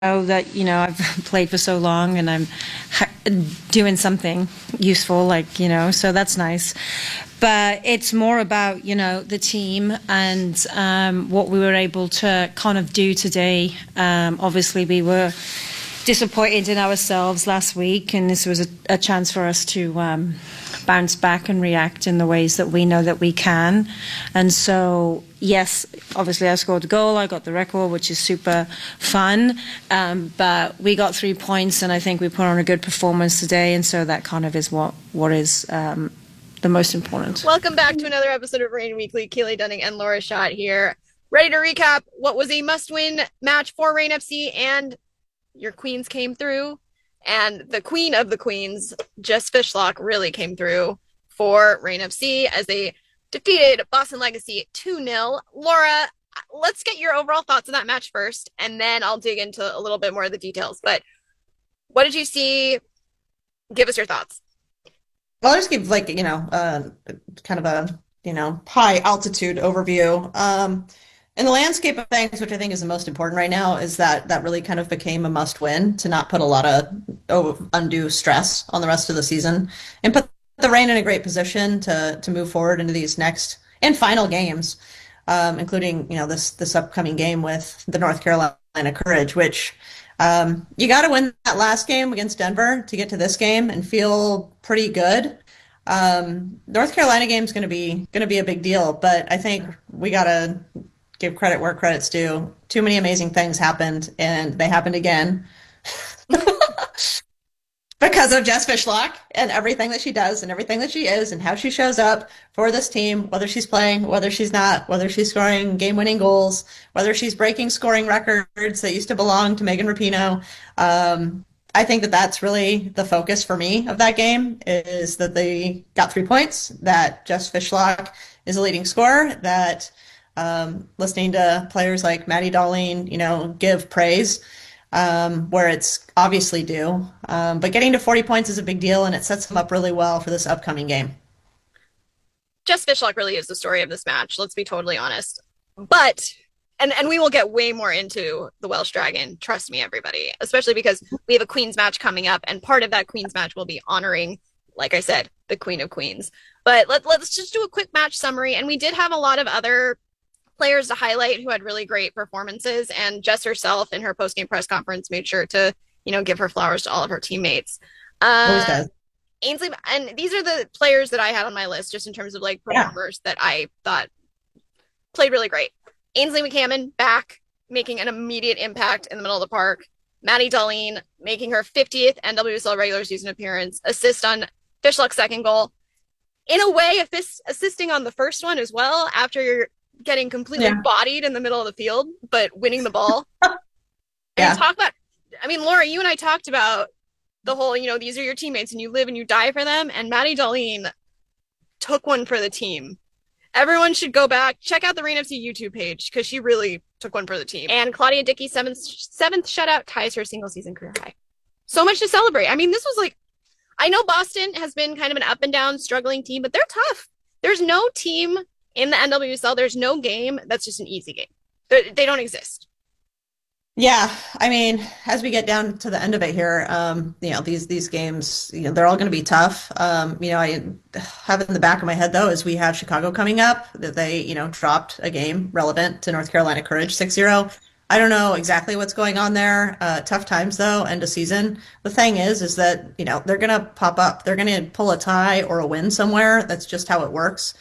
that I've played for so long and I'm doing something useful, so that's nice. But it's more about the team and what we were able to kind of do today. Obviously, we were disappointed in ourselves last week, and this was a chance for us to bounce back and react in the ways that we know that we can. And so, yes, obviously I scored a goal, I got the record, which is super fun, but we got 3 points, and I think we put on a good performance today, and so that kind of is what is the most important. Welcome back to another episode of Reign Weekly. Keely Dunning and Laura Schott here, ready to recap what was a must-win match for Reign FC, and your queens came through, and the queen of the queens, Jess Fishlock, really came through for Reign FC as they defeated Boston Legacy 2-0. Laura, let's get your overall thoughts on that match first, and then I'll dig into a little bit more of the details. But what did you see? Give us your thoughts. Well, I'll just give kind of a, high altitude overview. In the landscape of things, which I think is the most important right now, is that really kind of became a must win to not put a lot of undue stress on the rest of the season and put the Reign in a great position to move forward into these next and final games, including, this upcoming game with the North Carolina Courage, which you got to win that last game against Denver to get to this game and feel pretty good. North Carolina game is going to be a big deal, but I think we got to give credit where credit's due. Too many amazing things happened, and they happened again because of Jess Fishlock and everything that she does and everything that she is and how she shows up for this team, whether she's playing, whether she's not, whether she's scoring game-winning goals, whether she's breaking scoring records that used to belong to Megan Rapinoe. I think that that's really the focus for me of that game, is that they got 3 points, that Jess Fishlock is a leading scorer, that listening to players like Maddie Darlene, give praise where it's obviously due. But getting to 40 points is a big deal, and it sets them up really well for this upcoming game. Jess Fishlock really is the story of this match, let's be totally honest. But, and we will get way more into the Welsh Dragon, trust me, everybody, especially because we have a Queens match coming up, and part of that Queens match will be honoring, like I said, the Queen of Queens. But let's just do a quick match summary, and we did have a lot of other players to highlight who had really great performances, and Jess herself in her post-game press conference made sure to, give her flowers to all of her teammates. Always does. Ainsley, and these are the players that I had on my list just in terms of performers that I thought played really great. Ainsley McCammon back, making an immediate impact in the middle of the park. Maddie Darlene making her 50th NWSL regular season appearance, assist on Fishlock's second goal. In a way, assisting on the first one as well, after you're getting completely bodied in the middle of the field, but winning the ball. And talk about, Laura, you and I talked about the whole, these are your teammates and you live and you die for them. And Maddie Darlene took one for the team. Everyone should go back, check out the Reign FC YouTube page, because she really took one for the team. And Claudia Dickey's seventh shutout ties her single season career high. So much to celebrate. This was I know Boston has been kind of an up and down struggling team, but they're tough. There's no team in the NWSL, there's no game that's just an easy game. They don't exist. Yeah, as we get down to the end of it here, these games, they're all going to be tough. I have in the back of my head, though, is we have Chicago coming up, that they, dropped a game relevant to North Carolina Courage 6-0. I don't know exactly what's going on there. Tough times, though, end of season. The thing is that, they're going to pop up. They're going to pull a tie or a win somewhere. That's just how it works.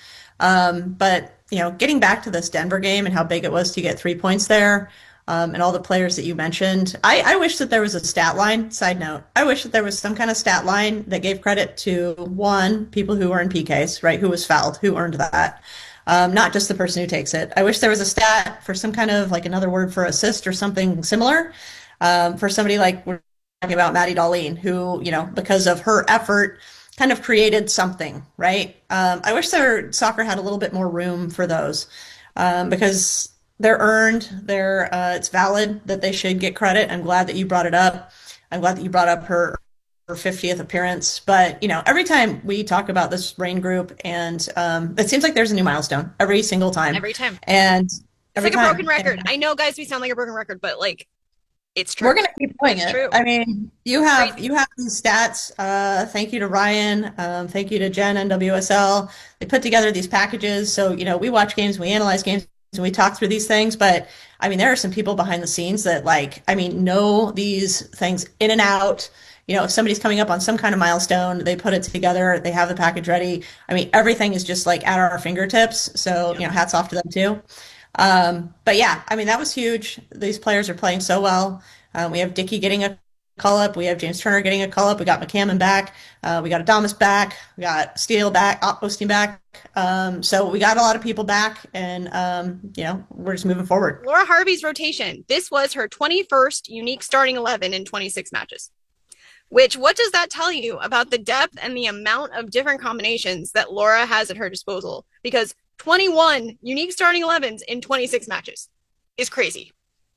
But, getting back to this Denver game and how big it was to get 3 points there, and all the players that you mentioned, I wish that there was a stat line. Side note, I wish that there was some kind of stat line that gave credit to, one, people who were in PKs, right, who was fouled, who earned that, not just the person who takes it. I wish there was a stat for some kind of, another word for assist or something similar, for somebody like we're talking about Maddie Darlene, who, because of her effort, kind of created something, right? I wish soccer had a little bit more room for those, because they're earned. It's valid that they should get credit. I'm glad that you brought it up. I'm glad that you brought up her 50th appearance. But, every time we talk about this Reign group, and it seems like there's a new milestone every single time. Every time. And It's like a broken record. I know, guys, we sound like a broken record, but It's true. We're gonna keep doing It's it. true. I mean, Crazy. you have these stats. Thank you to Ryan. Thank you to Jen and WSL. They put together these packages. So, we watch games, we analyze games, and we talk through these things. But I mean, there are some people behind the scenes that know these things in and out. If somebody's coming up on some kind of milestone, they put it together, they have the package ready. I mean, everything is just like at our fingertips. So, Yep. hats off to them too. But yeah, I mean, that was huge. These players are playing so well. We have Dickey getting a call up. We have James Turner getting a call up. We got McCammon back. We got Adamas back. We got Steele back, Osteen back. So we got a lot of people back, and we're just moving forward. Laura Harvey's rotation. This was her 21st unique starting 11 in 26 matches. Which, what does that tell you about the depth and the amount of different combinations that Laura has at her disposal? Because 21 unique starting 11s in 26 matches is crazy.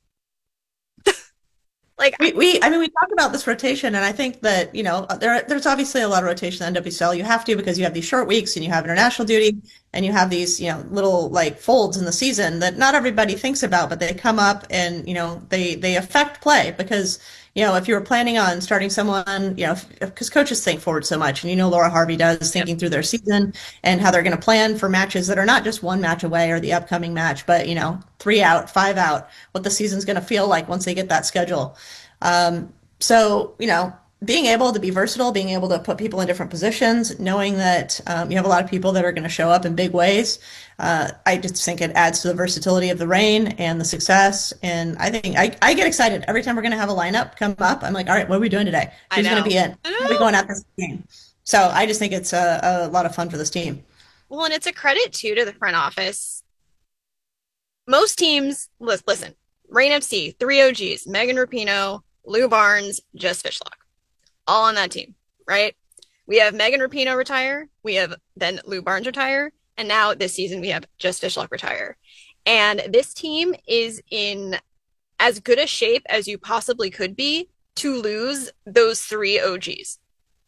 Like, I mean, we talk about this rotation, and I think that, there's obviously a lot of rotation in NWSL. You have to because you have these short weeks and you have international duty and you have these, little like folds in the season that not everybody thinks about, but they come up and, they affect play because, if you were planning on starting someone, because coaches think forward so much, and Laura Harvey does, thinking through their season and how they're going to plan for matches that are not just one match away or the upcoming match, but, 3 out, 5 out, what the season's going to feel like once they get that schedule. So, being able to be versatile, being able to put people in different positions, knowing that you have a lot of people that are going to show up in big ways. I just think it adds to the versatility of the Reign and the success. And I think I get excited every time we're going to have a lineup come up. I'm like, all right, what are we doing today? Who's going to be in? Who are we going at this game? So I just think it's a lot of fun for this team. well, and it's a credit too to the front office. Most teams, listen, Reign FC, 3 OGs, Megan Rapinoe, Lou Barnes, Jess Fishlock, all on that team, right? We have Megan Rapinoe retire. We have then Lou Barnes retire. And now this season we have Jess Fishlock retire. And this team is in as good a shape as you possibly could be to lose those 3 OGs.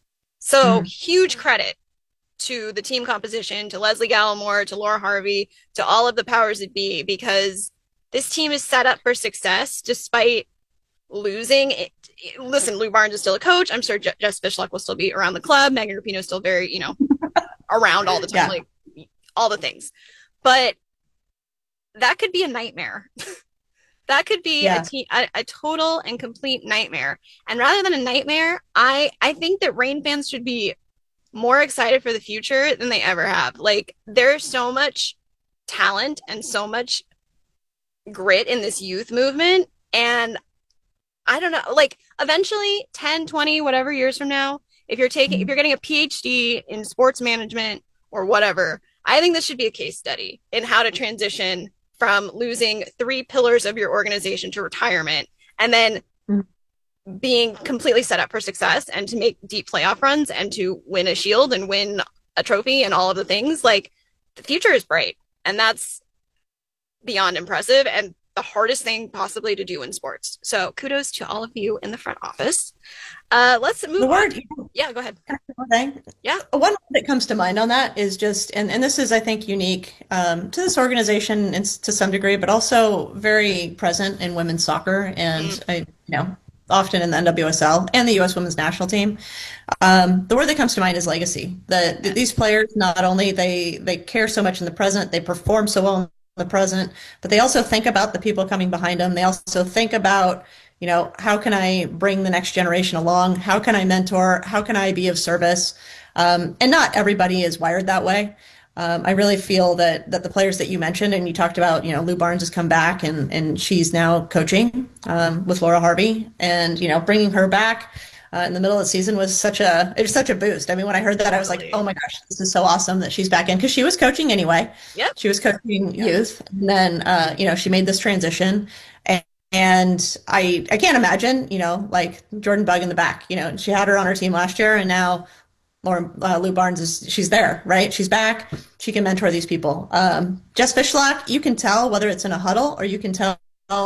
So huge credit to the team composition, to Leslie Gallimore, to Laura Harvey, to all of the powers that be, because this team is set up for success despite losing. Listen, Lou Barnes is still a coach. I'm sure Jess Fishlock will still be around the club. Megan Rapinoe is still very, around all the time, like all the things. But that could be a nightmare. That could be a total and complete nightmare. And rather than a nightmare, I think that Reign fans should be more excited for the future than they ever have. Like, there's so much talent and so much grit in this youth movement. And I don't know, like, eventually 10, 20, whatever years from now, if you're getting a PhD in sports management or whatever, I think this should be a case study in how to transition from losing 3 pillars of your organization to retirement and then being completely set up for success and to make deep playoff runs and to win a shield and win a trophy and all of the things. Like, the future is bright, and that's beyond impressive and the hardest thing possibly to do in sports. So kudos to all of you in the front office. Let's move on. Yeah, go ahead. Yeah. One that comes to mind on that is just, and this is, I think, unique to this organization and to some degree, but also very present in women's soccer and, often in the NWSL and the U.S. women's national team. The word that comes to mind is legacy. That these players, not only they care so much in the present, they perform so well in the present, but they also think about the people coming behind them. They also think about, how can I bring the next generation along? How can I mentor? How can I be of service? And not everybody is wired that way. I really feel that the players that you mentioned and you talked about, Lou Barnes has come back and she's now coaching with Laura Harvey, and bringing her back in the middle of the season was such a boost. I mean, when I heard that, I was like, oh my gosh, this is so awesome that she's back in, because she was coaching anyway. Yep. She was coaching youth, and then she made this transition. And I can't imagine, like Jordan Bugg in the back, she had her on her team last year, and now Lou Barnes she's there, right? She's back. She can mentor these people. Jess Fishlock, you can tell whether it's in a huddle or you can tell,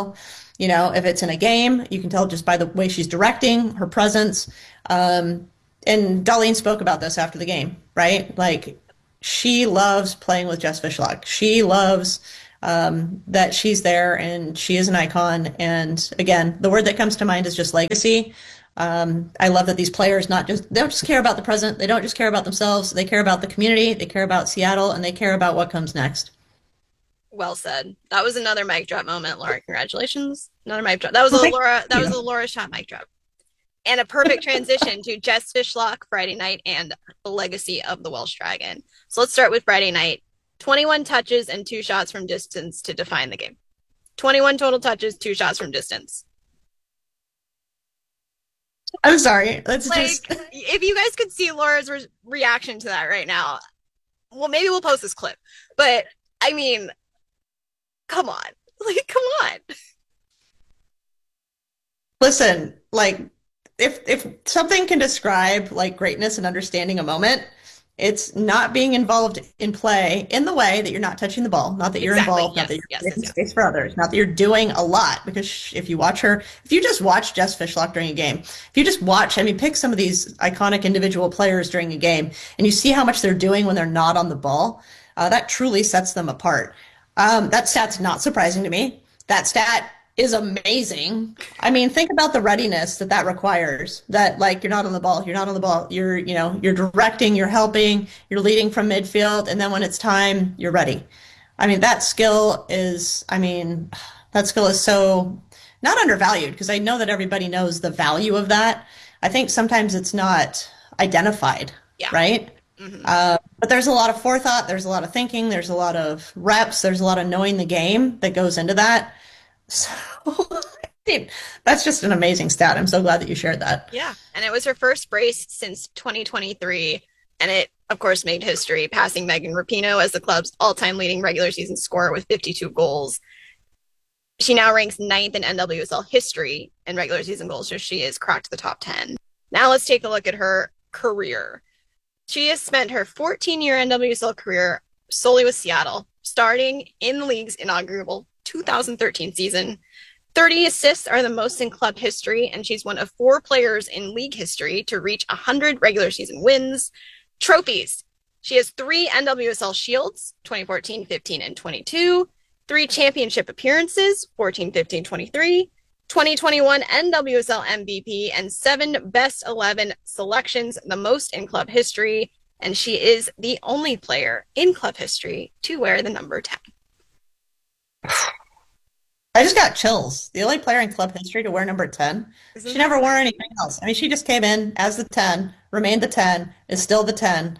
if it's in a game, you can tell just by the way she's directing, her presence. And Darlene spoke about this after the game, right? Like, she loves playing with Jess Fishlock. She loves that she's there and she is an icon. And again, the word that comes to mind is just legacy. I love that these players they don't just care about the present, they don't just care about themselves, they care about the community, they care about Seattle, and they care about what comes next. Well said. That was another mic drop moment, Laura. Congratulations. Another mic drop. That was Well, a thank Laura. That you. was a Laura shot mic drop. And a perfect transition to Jess Fishlock Friday night and the legacy of the Welsh Dragon. So let's start with Friday night. 21 touches and 2 shots from distance to define the game. 21 total touches, 2 shots from distance. I'm sorry. Let's Like, just. if you guys could see Laura's reaction to that right now, well, maybe we'll post this clip. But I mean, come on. Like, come on. Listen, like if something can describe like greatness and understanding a moment, it's not being involved in play in the way that you're not touching the ball, not that you're Exactly. involved, not that Yes, you're yes, making yes, yes. space for others, not that you're doing a lot. Because if you watch her, if you just watch Jess Fishlock during a game, if you just watch, I mean, pick some of these iconic individual players during a game, and you see how much they're doing when they're not on the ball, that truly sets them apart. That stat's not surprising to me. That stat is amazing. I mean, think about the readiness that that requires. That like you're not on the ball, you're not on the ball. You're directing, you're helping, you're leading from midfield, and then when it's time, you're ready. I mean, that skill is so not undervalued because I know that everybody knows the value of that. I think sometimes it's not identified, Yeah. right? Mm-hmm. But there's a lot of forethought, there's a lot of thinking, there's a lot of reps, there's a lot of knowing the game that goes into that. So that's just an amazing stat. I'm so glad that you shared that. Yeah. And it was her first brace since 2023. And it, of course, made history, passing Megan Rapinoe as the club's all-time leading regular season scorer with 52 goals. She now ranks 9th in NWSL history in regular season goals, so she has cracked the top 10. Now let's take a look at her career. She has spent her 14-year NWSL career solely with Seattle, starting in the league's inaugural 2013 season. 30 assists are the most in club history, and she's one of 4 players in league history to reach 100 regular season wins. Trophies. She has 3 NWSL Shields, 2014, 15, and 22, 3 championship appearances, 14, 15, 23, 2021 NWSL MVP, and 7 best 11 selections, the most in club history. And she is the only player in club history to wear the number 10. I just got chills. The only player in club history to wear number 10. Isn't She never that wore anything else. I mean, she just came in as the 10, remained the 10, is still the 10.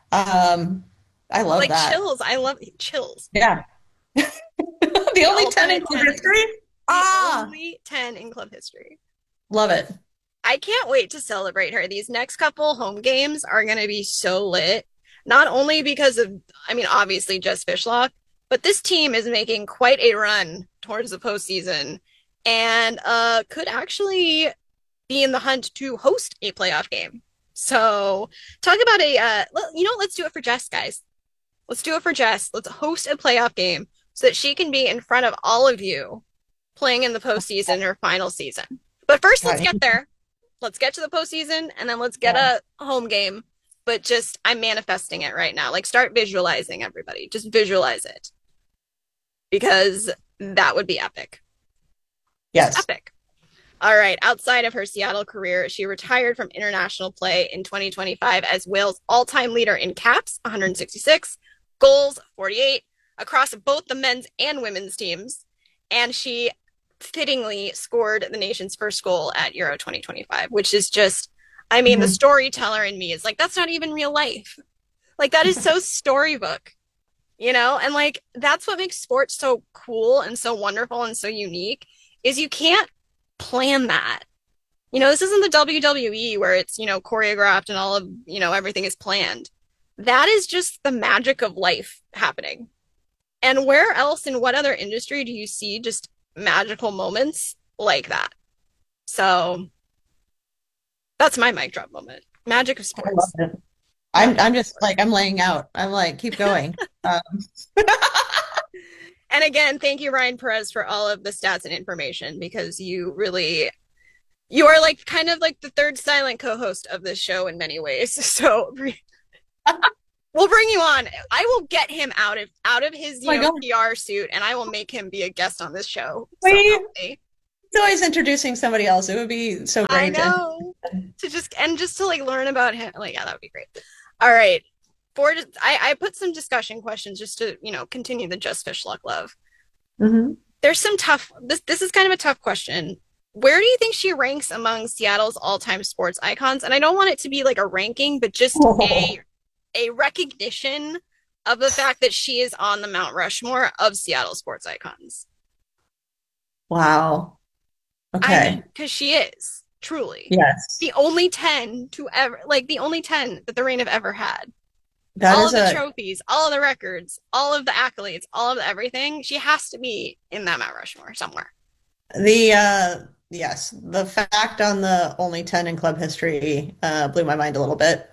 I love like that. chills? I love chills. Yeah. The only 10 in ultimate club 10. history? Ah, Only 10 in club history. love it. I can't wait to celebrate her. These next couple home games are going to be so lit. Not only because of, I mean, obviously Jess Fishlock, but this team is making quite a run towards the postseason and could actually be in the hunt to host a playoff game. So talk about let's do it for Jess, guys. Let's do it for Jess. Let's host a playoff game so that she can be in front of all of you playing in the postseason or final season. But first, let's get there. Let's get to the postseason and then let's get a home game. But just, I'm manifesting it right now. Like, start visualizing, everybody. Just visualize it. Because that would be epic. Yes. Epic. All right. Outside of her Seattle career, she retired from international play in 2025 as Wales' all-time leader in caps, 166, goals, 48, across both the men's and women's teams. And she fittingly scored the nation's first goal at Euro 2025, which is just, I mean, the storyteller in me is like, that's not even real life. Like, that is so storybook, you know? And like, that's what makes sports so cool and so wonderful and so unique is you can't plan that. You know, this isn't the WWE where it's, you know, choreographed and all of, you know, everything is planned. That is just the magic of life happening. And where else in what other industry do you see just magical moments like that? So that's my mic drop moment. Magic of I sports. love it. I'm just like, I'm laying out. I'm like, keep going. And again, thank you, Ryan Perez, for all of the stats and information because you are like kind of like the third silent co-host of this show in many ways. So We'll bring you on. I will get him out of his God. PR suit, and I will make him be a guest on this show. Wait. Someday. He's always introducing somebody else. It would be so great. I know. Just to like learn about him. Like, yeah, that would be great. All right. I put some discussion questions just to, continue the Just Fish Luck love. Mm-hmm. There's some tough, this is kind of a tough question. Where do you think she ranks among Seattle's all-time sports icons? And I don't want it to be like a ranking, but just a recognition of the fact that she is on the Mount Rushmore of Seattle sports icons. Wow. Okay. Because she is, truly. Yes. The only 10 that the Reign have ever had. That all is of the trophies, all of the records, all of the accolades, all of the everything. She has to be in that Mount Rushmore somewhere. Yes, the fact on the only 10 in club history blew my mind a little bit.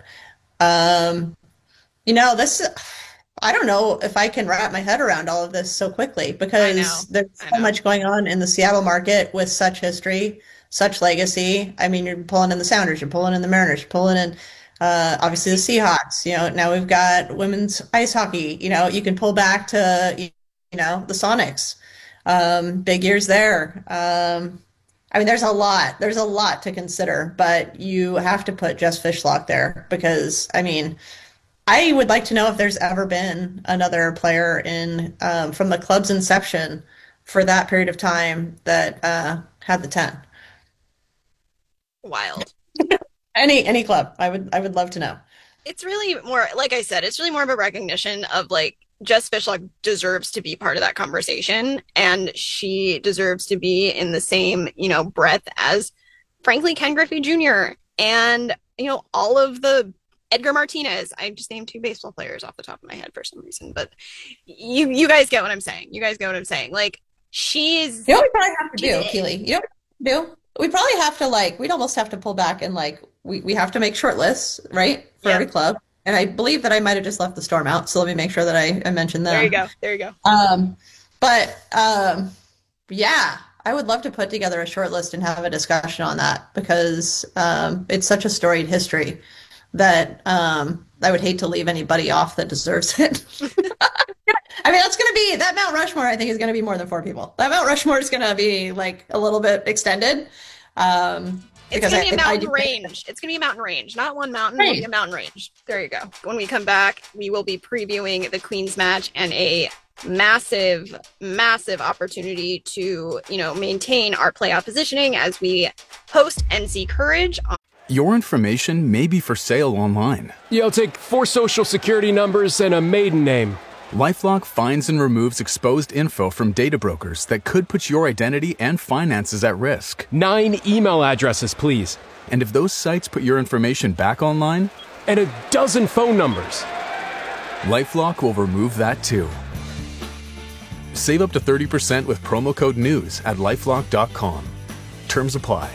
This, I don't know if I can wrap my head around all of this so quickly because there's so much going on in the Seattle market with such history, such legacy. I mean, you're pulling in the Sounders, you're pulling in the Mariners, you're pulling in obviously the Seahawks. Now we've got women's ice hockey. You can pull back to the Sonics. Big years there. There's a lot to consider, but you have to put Jess Fishlock there because, I would like to know if there's ever been another player from the club's inception for that period of time that had the 10. Wild. Any club. I would love to know. It's really more, like I said, it's really more of a recognition of like, Jess Fishlock deserves to be part of that conversation, and she deserves to be in the same, breath as, frankly, Ken Griffey Jr. and, all of the Edgar Martinez. I just named 2 baseball players off the top of my head for some reason, but you guys get what I'm saying. Like, she's... You know what we probably have to do, Keely? You know what we have to do? We probably have to, we'd almost have to pull back and, we have to make short lists, right? For every club. And I believe that I might have just left the Storm out, so let me make sure that I mention them. There you go. Yeah, I would love to put together a short list and have a discussion on that because it's such a storied history that I would hate to leave anybody off that deserves it. That's going to be, that Mount Rushmore, I think, is going to be more than 4 people. That Mount Rushmore is going to be, a little bit extended. It's going to be a mountain range. It's going to be a mountain range. Not one mountain, it'll be a mountain range. There you go. When we come back, we will be previewing the Queen's match and a massive, massive opportunity to, maintain our playoff positioning as we host NC Courage. Your information may be for sale online. Yeah, I'll take 4 social security numbers and a maiden name. LifeLock finds and removes exposed info from data brokers that could put your identity and finances at risk. 9 email addresses, please. And if those sites put your information back online? And a dozen phone numbers. LifeLock will remove that too. Save up to 30% with promo code NEWS at LifeLock.com. Terms apply.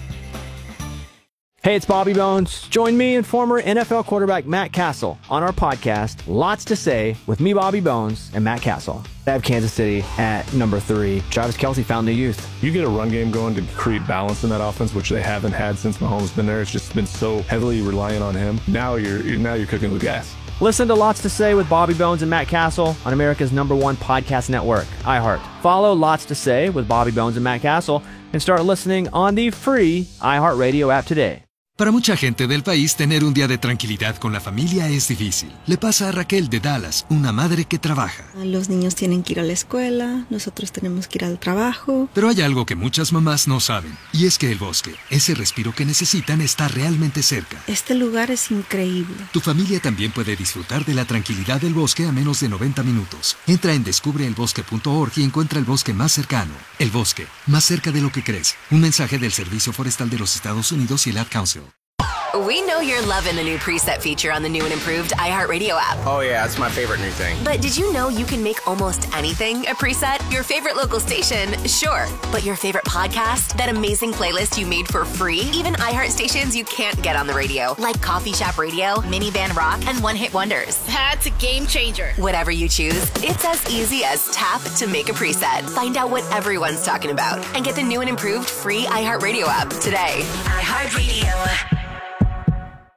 Hey, it's Bobby Bones. Join me and former NFL quarterback Matt Castle on our podcast, Lots to Say, with me, Bobby Bones, and Matt Castle. I have Kansas City at number 3. Travis Kelce found the youth. You get a run game going to create balance in that offense, which they haven't had since Mahomes been there. It's just been so heavily reliant on him. Now you're cooking with gas. Listen to Lots to Say with Bobby Bones and Matt Castle on America's #1 podcast network, iHeart. Follow Lots to Say with Bobby Bones and Matt Castle and start listening on the free iHeartRadio app today. Para mucha gente del país, tener un día de tranquilidad con la familia es difícil. Le pasa a Raquel de Dallas, una madre que trabaja. Los niños tienen que ir a la escuela, nosotros tenemos que ir al trabajo. Pero hay algo que muchas mamás no saben, y es que el bosque, ese respiro que necesitan, está realmente cerca. Este lugar es increíble. Tu familia también puede disfrutar de la tranquilidad del bosque a menos de 90 minutos. Entra en descubreelbosque.org y encuentra el bosque más cercano. El bosque, más cerca de lo que crees. Un mensaje del Servicio Forestal de los Estados Unidos y el Ad Council. We know you're loving the new preset feature on the new and improved iHeartRadio app. Oh yeah, it's my favorite new thing. But did you know you can make almost anything a preset? Your favorite local station, sure. But your favorite podcast, that amazing playlist you made for free? Even iHeart stations you can't get on the radio, like Coffee Shop Radio, Minivan Rock, and One Hit Wonders. That's a game changer. Whatever you choose, it's as easy as tap to make a preset. Find out what everyone's talking about and get the new and improved free iHeartRadio app today. iHeartRadio.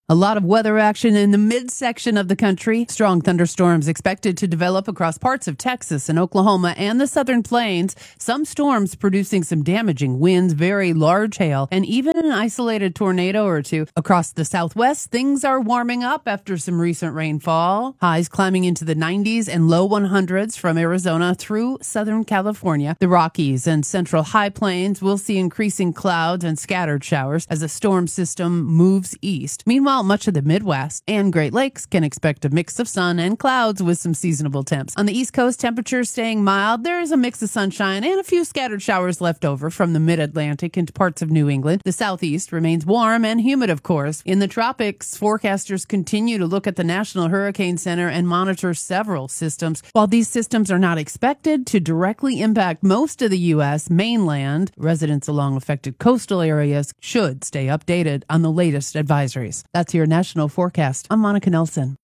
A lot of weather action in the midsection of the country. Strong thunderstorms expected to develop across parts of Texas and Oklahoma and the southern plains. Some storms producing some damaging winds, very large hail, and even an isolated tornado or two. Across the southwest, things are warming up after some recent rainfall. Highs climbing into the 90s and low 100s from Arizona through Southern California. The Rockies and central high plains will see increasing clouds and scattered showers as the storm system moves east. Meanwhile, much of the Midwest and Great Lakes can expect a mix of sun and clouds with some seasonable temps. On the East Coast, temperatures staying mild. There is a mix of sunshine and a few scattered showers left over from the Mid-Atlantic into parts of New England. The Southeast remains warm and humid, of course. In the tropics, forecasters continue to look at the National Hurricane Center and monitor several systems. While these systems are not expected to directly impact most of the U.S. mainland, residents along affected coastal areas should stay updated on the latest advisories. That's your national forecast. I'm Monica Nelson.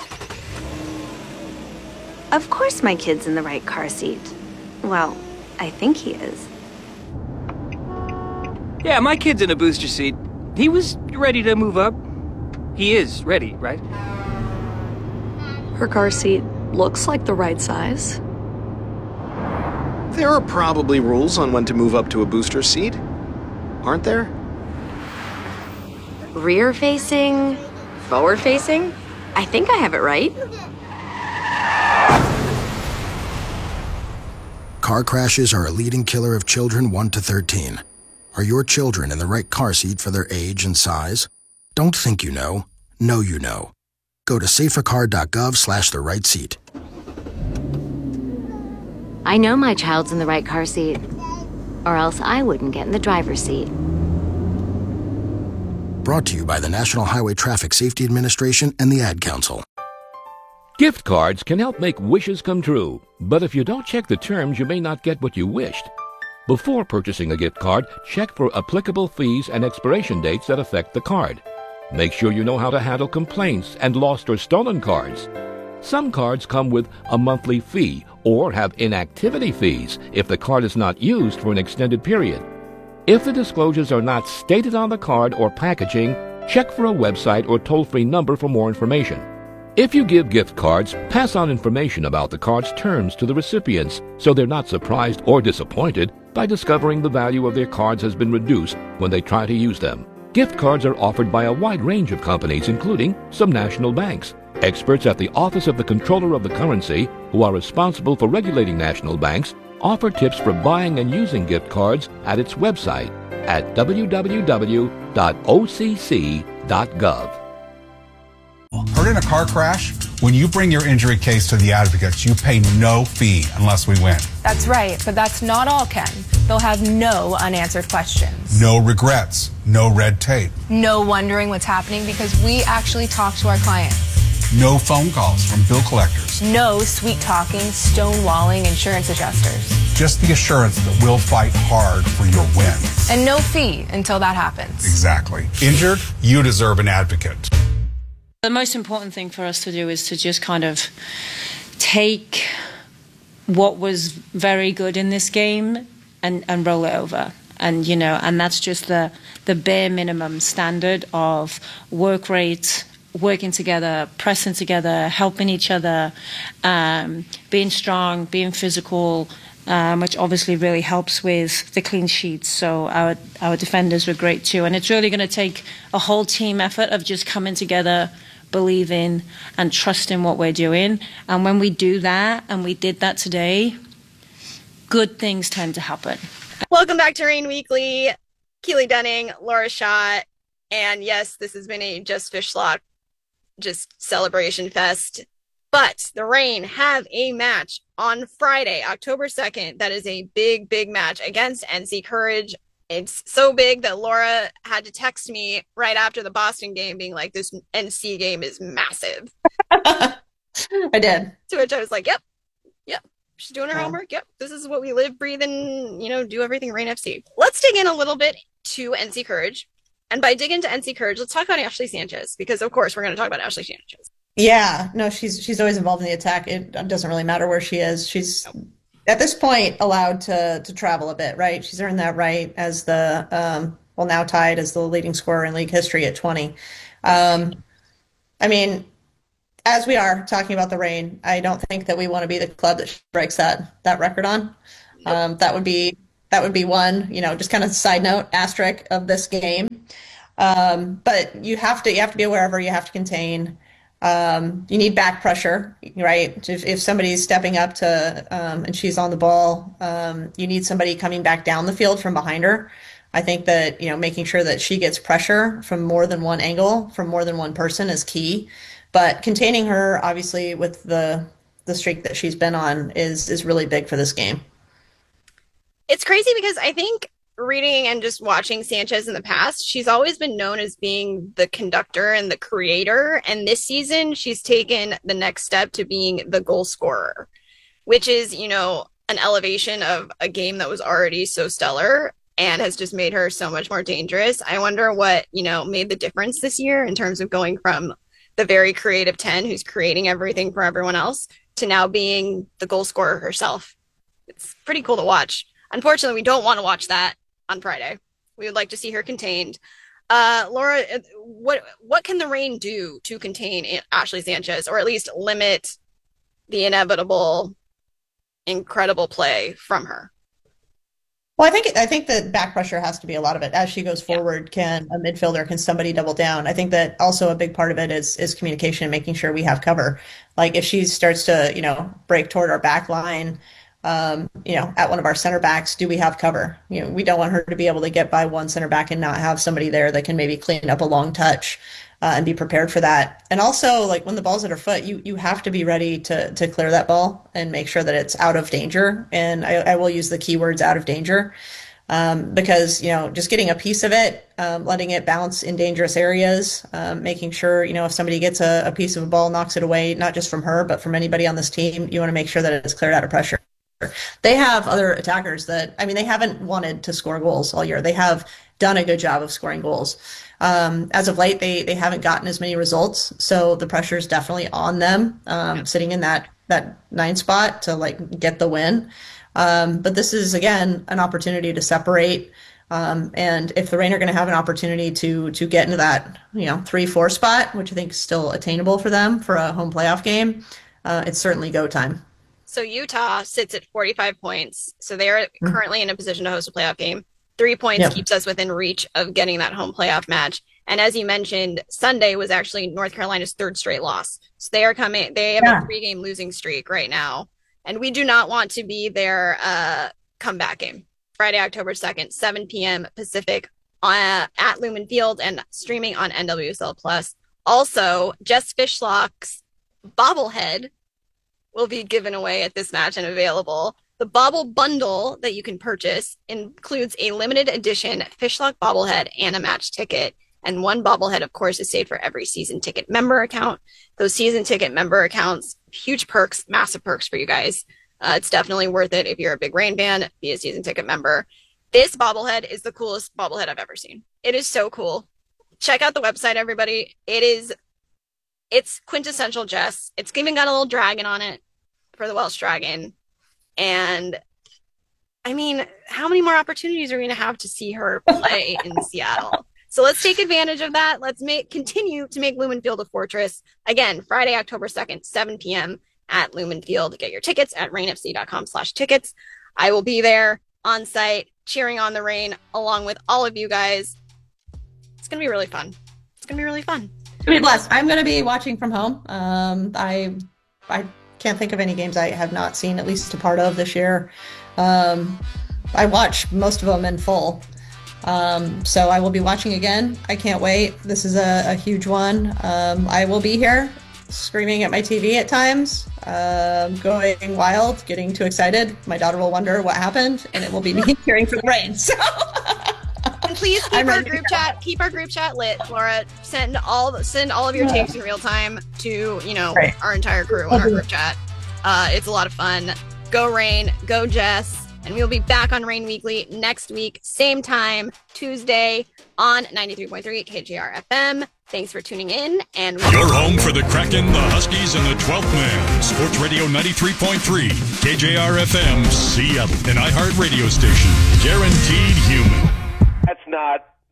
Of course my kid's in the right car seat. Well, I think he is. Yeah, my kid's in a booster seat. He was ready to move up. He is ready, right? Her car seat looks like the right size. There are probably rules on when to move up to a booster seat, aren't there? Rear facing, forward facing? I think I have it right. Car crashes are a leading killer of children 1 to 13. Are your children in the right car seat for their age and size? Don't think you know. Know you know. Go to safercar.gov/the right seat. I know my child's in the right car seat, or else I wouldn't get in the driver's seat. Brought to you by the National Highway Traffic Safety Administration and the Ad Council. Gift cards can help make wishes come true, but if you don't check the terms, you may not get what you wished. Before purchasing a gift card, check for applicable fees and expiration dates that affect the card. Make sure you know how to handle complaints and lost or stolen cards. Some cards come with a monthly fee or have inactivity fees if the card is not used for an extended period. If the disclosures are not stated on the card or packaging, check for a website or toll-free number for more information. If you give gift cards, pass on information about the card's terms to the recipients so they're not surprised or disappointed by discovering the value of their cards has been reduced when they try to use them. Gift cards are offered by a wide range of companies, including some national banks. Experts at the Office of the Comptroller of the Currency, who are responsible for regulating national banks, offer tips for buying and using gift cards at its website at www.occ.gov. Hurt in a car crash? When you bring your injury case to the advocates, you pay no fee unless we win. That's right, but that's not all, Ken. They'll have no unanswered questions. No regrets. No red tape. No wondering what's happening because we actually talk to our clients. No phone calls from bill collectors. No sweet-talking, stonewalling insurance adjusters. Just the assurance that we'll fight hard for your win. And no fee until that happens. Exactly. Injured? You deserve an advocate. The most important thing for us to do is to just kind of take what was very good in this game and roll it over. And, you know, and that's just the bare minimum standard of work rate, working together, pressing together, helping each other, being strong, being physical, which obviously really helps with the clean sheets. So our defenders were great too. And it's really going to take a whole team effort of just coming together, believing and trusting what we're doing. And when we do that, and we did that today, good things tend to happen. Welcome back to Rain Weekly. Keely Dunning, Laura Schott, and yes, this has been a Just Fish Lock just celebration fest. But the Reign have a match on Friday, October 2nd. That is a big, big match against NC Courage. It's so big that Laura had to text me right after the Boston game being like, this NC game is massive. I did. To which I was like, yep. She's doing her homework. Yep. This is what we live, breathe, and, do everything Reign FC. Let's dig in a little bit to NC Courage. And by digging into NC Courage, let's talk about Ashley Sanchez, because of course we're going to talk about Ashley Sanchez. Yeah, no, she's always involved in the attack. It doesn't really matter where she is. She's at this point allowed to travel a bit, right? She's earned that right as the now tied as the leading scorer in league history at 20. I mean, as we are talking about the Reign, I don't think that we want to be the club that breaks that record on. That would be one, just kind of side note asterisk of this game. But you have to be wherever you have to contain. You need back pressure, right? If somebody's stepping up to and she's on the ball, you need somebody coming back down the field from behind her. I think that making sure that she gets pressure from more than one angle, from more than one person is key. But containing her, obviously, with the streak that she's been on is really big for this game. It's crazy because I think reading and just watching Sanchez in the past, she's always been known as being the conductor and the creator. And this season, she's taken the next step to being the goal scorer, which is, an elevation of a game that was already so stellar and has just made her so much more dangerous. I wonder what, made the difference this year in terms of going from the very creative 10 who's creating everything for everyone else to now being the goal scorer herself. It's pretty cool to watch. Unfortunately, we don't want to watch that on Friday. We would like to see her contained. Laura, what can the Reign do to contain Ashley Sanchez, or at least limit the inevitable, incredible play from her? Well, I think that back pressure has to be a lot of it. As she goes forward, can somebody double down? I think that also a big part of it is communication and making sure we have cover. Like if she starts to, break toward our back line, at one of our center backs, do we have cover? We don't want her to be able to get by one center back and not have somebody there that can maybe clean up a long touch and be prepared for that. And also, like when the ball's at her foot, you have to be ready to clear that ball and make sure that it's out of danger. And I will use the keywords out of danger because, just getting a piece of it, letting it bounce in dangerous areas, making sure, if somebody gets a piece of a ball, knocks it away, not just from her, but from anybody on this team, you want to make sure that it's cleared out of pressure. They have other attackers that, they haven't wanted to score goals all year. They have done a good job of scoring goals. As of late, they haven't gotten as many results. So the pressure is definitely on them, sitting in that 9 spot to get the win. But this is, again, an opportunity to separate. And if the Reign are going to have an opportunity to get into that, 3-4 spot, which I think is still attainable for them for a home playoff game, it's certainly go time. So Utah sits at 45 points. So they are currently in a position to host a playoff game. 3 points keeps us within reach of getting that home playoff match. And as you mentioned, Sunday was actually North Carolina's 3rd straight loss. So they have a 3-game losing streak right now. And we do not want to be their comeback game. Friday, October 2nd, 7 p.m. Pacific at Lumen Field and streaming on NWSL Plus. Also, Jess Fishlock's bobblehead will be given away at this match and available. The bobble bundle that you can purchase includes a limited edition Fishlock bobblehead and a match ticket. And one bobblehead, of course, is saved for every season ticket member account. Those season ticket member accounts, huge perks, massive perks for you guys. It's definitely worth it if you're a big Reign fan, be a season ticket member. This bobblehead is the coolest bobblehead I've ever seen. It is so cool. Check out the website, everybody. It's quintessential Jess. It's even got a little dragon on it for the Welsh Dragon. And how many more opportunities are we going to have to see her play in Seattle? So let's take advantage of that. Let's continue to make Lumen Field a fortress. Again, Friday, October 2nd, 7 p.m. at Lumen Field. Get your tickets at reignfc.com/tickets. I will be there on site cheering on the Reign along with all of you guys. It's going to be really fun. It's going to be really fun. It's going to be blessed. I'm going to be watching from home. I can't think of any games I have not seen at least a part of this year. I watch most of them in full. So I will be watching again. I can't wait. This is a huge one. I will be here screaming at my TV at times, going wild, getting too excited. My daughter will wonder what happened, and it will be me cheering for the Reign. So. And please keep our group chat lit, Laura. Send all of your takes in real time to our entire crew on our group chat. It's a lot of fun. Go Reign, go Jess, and we will be back on Reign Weekly next week, same time, Tuesday on 93.3 KJR FM. Thanks for tuning in, and you're home for the Kraken, the Huskies, and the 12th Man. Sports Radio 93.3 KJR FM, Seattle, an iHeart radio station, guaranteed human. That's not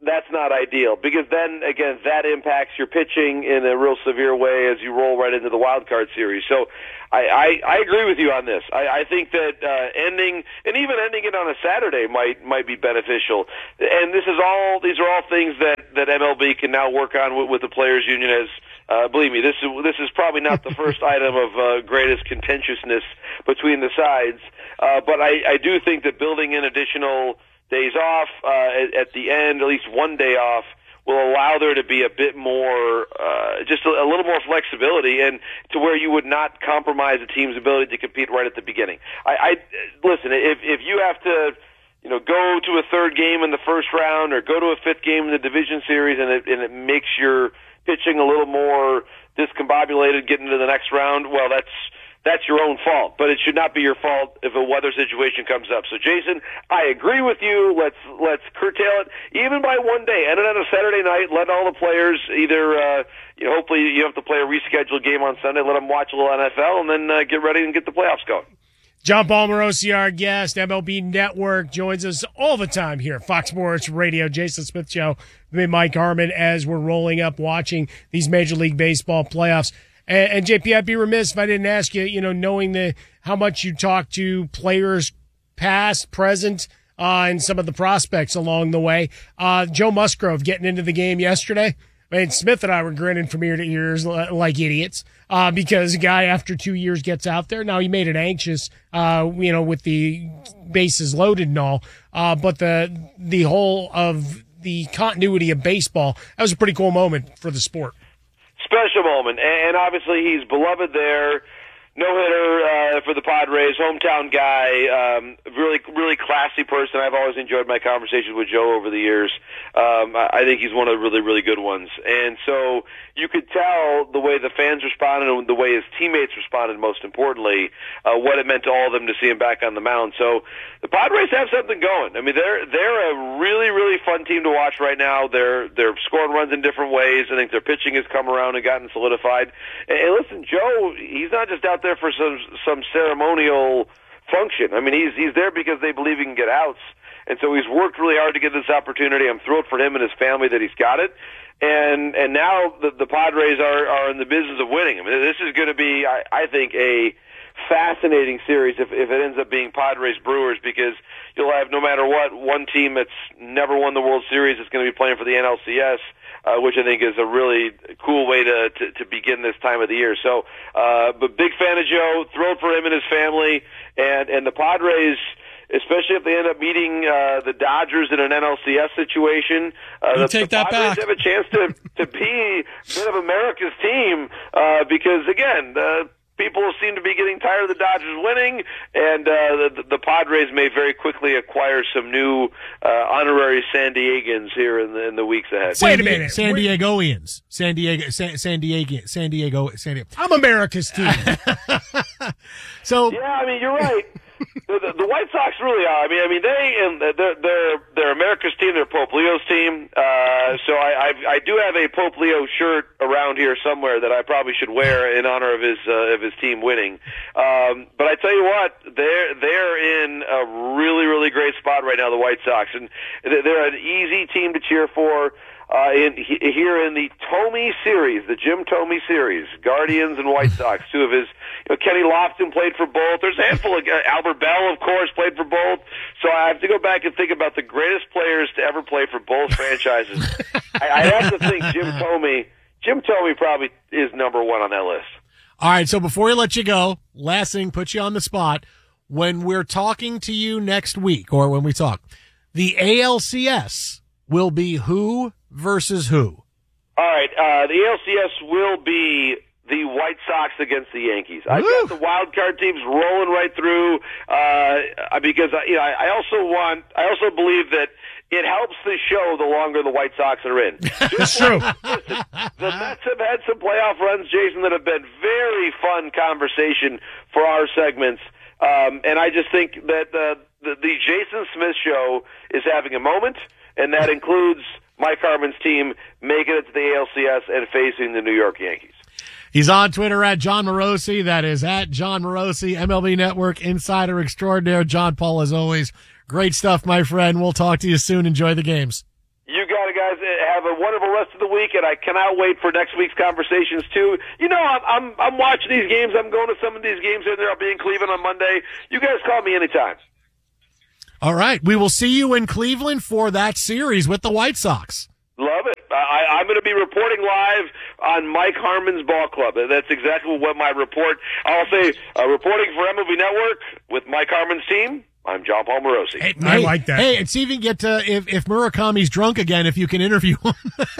that's not ideal, because then, again, that impacts your pitching in a real severe way as you roll right into the wild card series. So I agree with you on this. I think that ending it on a Saturday might be beneficial. And these are all things that MLB can now work on with the Players Union. As believe me, this is probably not the first item of greatest contentiousness between the sides. But I do think that building in additional days off at the end, at least one day off, will allow there to be a bit more, just a little more flexibility, and to where you would not compromise a team's ability to compete right at the beginning. Listen, if you have to, go to a third game in the first round or go to a fifth game in the division series, and it makes your pitching a little more discombobulated getting to the next round, well, that's your own fault, but it should not be your fault if a weather situation comes up. So, Jason, I agree with you. Let's curtail it even by one day. End it on a Saturday night. Let all the players either, hopefully you have to play a rescheduled game on Sunday. Let them watch a little NFL and then get ready and get the playoffs going. John Paul Morosi, our guest, MLB Network, joins us all the time here at Fox Sports Radio. Jason Smith Show, me, Mike Harmon, as we're rolling up watching these Major League Baseball playoffs. And JP, I'd be remiss if I didn't ask you, knowing how much you talk to players past, present, and some of the prospects along the way. Joe Musgrove getting into the game yesterday. I mean, Smith and I were grinning from ear to ears like idiots, because a guy after 2 years gets out there. Now, he made it anxious, with the bases loaded and all. But the whole of the continuity of baseball, that was a pretty cool moment for the sport. Special moment, and obviously he's beloved there. No-hitter for the Padres, hometown guy, really, really classy person. I've always enjoyed my conversations with Joe over the years. I think he's one of the really, really good ones. And so you could tell the way the fans responded and the way his teammates responded, most importantly, what it meant to all of them to see him back on the mound. So the Padres have something going. I mean, they're a really, really fun team to watch right now. They're scoring runs in different ways. I think their pitching has come around and gotten solidified. And listen, Joe, he's not just out there for some ceremonial function. I mean, he's there because they believe he can get outs. And so he's worked really hard to get this opportunity. I'm thrilled for him and his family that he's got it. And now the Padres are in the business of winning. I mean, this is going to be, I think, a fascinating series if it ends up being Padres-Brewers, because you'll have, no matter what, one team that's never won the World Series is going to be playing for the NLCS, which I think is a really cool way to begin this time of the year. So, but big fan of Joe, thrilled for him and his family, and the Padres, especially if they end up meeting the Dodgers in an NLCS situation. The Padres have a chance to be a bit of America's team, because, again, people seem to be getting tired of the Dodgers winning, and the Padres may very quickly acquire some new honorary San Diegans here in the weeks ahead. Wait a minute. San Diegoians. San Diego. I'm America's team. So yeah, I mean, you're right. The White Sox really are. I mean, they're America's team. They're Pope Leo's team. So I do have a Pope Leo shirt around here somewhere that I probably should wear in honor of his team winning. But I tell you what, they're in a really, really great spot right now, the White Sox, and they're an easy team to cheer for. Here in the Thome series, the Jim Thome series, Guardians and White Sox, two of his, Kenny Lofton played for both. There's a handful of, Albert Bell, of course, played for both. So I have to go back and think about the greatest players to ever play for both franchises. I have to think Jim Thome probably is number one on that list. All right, so before we let you go, last thing, put you on the spot. When we're talking to you next week, or when we talk, the ALCS will be who versus who? All right, the ALCS will be the White Sox against the Yankees. I've got the wild card teams rolling right through because I also believe that it helps the show the longer the White Sox are in. That's true. Listen, the Mets have had some playoff runs, Jason, that have been very fun conversation for our segments. And I just think that the Jason Smith Show is having a moment, and that includes Mike Harmon's team making it to the ALCS and facing the New York Yankees. He's on Twitter at John Morosi. That is at John Morosi, MLB Network Insider Extraordinaire. John Paul, as always, great stuff, my friend. We'll talk to you soon. Enjoy the games. You got it, guys. have a wonderful rest of the week, and I cannot wait for next week's conversations too. You know, I'm watching these games. I'm going to some of these games in there. I'll be in Cleveland on Monday. You guys call me anytime. All right. We will see you in Cleveland for that series with the White Sox. Love it. I'm going to be reporting live on Mike Harmon's ball club. That's exactly what my report. I'll say reporting for MLB Network with Mike Harmon's team. I'm John Paul Morosi. Hey, I like that. Hey, and see if you can get if Murakami's drunk again, if you can interview him.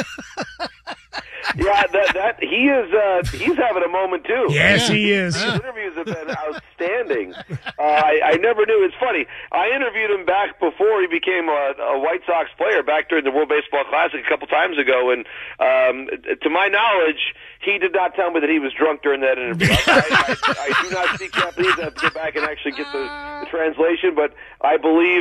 Yeah, that he is. He's having a moment too. Yes, he is. His interviews have been outstanding. I never knew. It's funny. I interviewed him back before he became a White Sox player, back during the World Baseball Classic a couple times ago, and to my knowledge, he did not tell me that he was drunk during that interview. I do not speak Japanese. I have to go back and actually get the translation, but I believe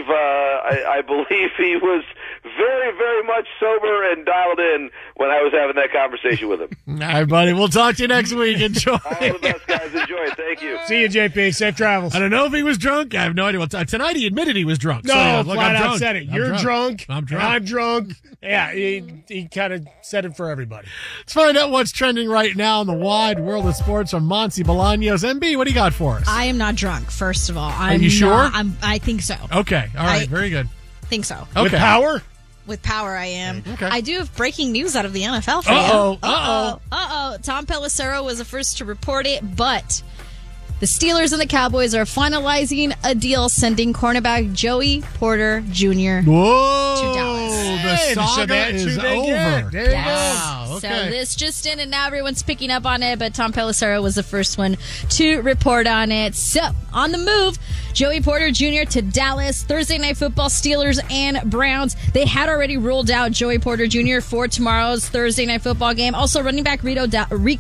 he was very, very much sober and dialed in when I was having that conversation with him. All right, buddy. We'll talk to you next week. Enjoy. All the best, guys. Enjoy it. Thank you. See you, JP. Safe travels. I don't know if he was drunk. I have no idea. Tonight he admitted he was drunk. No, so, flat out drunk. said it. You're drunk. I'm drunk. I'm drunk. Yeah, he kind of said it for everybody. Let's find out what's trending right now in the wide world of sports from Monty Bolaños. MB, what do you got for us? I am not drunk, first of all. Are you sure? I think so. Okay. All right. Very good. Think so. Okay. With power? With power, I am. Okay. I do have breaking news out of the NFL for you. Uh-oh. Tom Pelissero was the first to report it, but the Steelers and the Cowboys are finalizing a deal sending cornerback Joey Porter Jr. Whoa, to Dallas. The saga is over. There you go. So this just in, and now everyone's picking up on it, but Tom Pelissero was the first one to report on it. So, on the move, Joey Porter Jr. to Dallas. Thursday Night Football, Steelers and Browns. They had already ruled out Joey Porter Jr. for tomorrow's Thursday Night Football game. Also, running back Rico